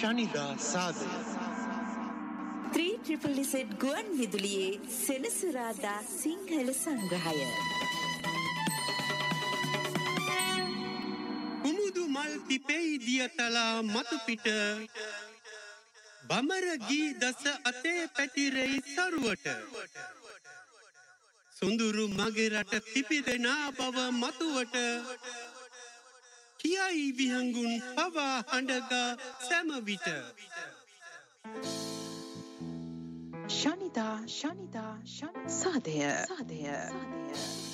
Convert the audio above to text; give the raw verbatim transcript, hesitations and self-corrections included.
ශනිදා සාදය three triple Z ගුවන් විදුලියේ සෙනසුරාදා සිංහල සංග්‍රහය. කුමුදු මල් පිපෙයි දියතලා මතු පිට බමර ගී දස අතේ පැතිරෙයි සරුවට සොඳුරු මගේ රට පිපිදෙනා බව මතුවට කියයි විහඟුන් පවා හඬගා සෑම විට ශනිදා ශනිදා ශනි සාදය සාදය සාදය